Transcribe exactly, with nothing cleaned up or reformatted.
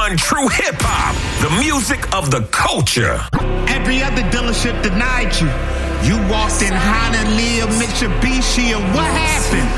one true hip-hop, the music of the culture. Every other dealership denied you. You walked in Honda, Leah, Mitsubishi, and what happened?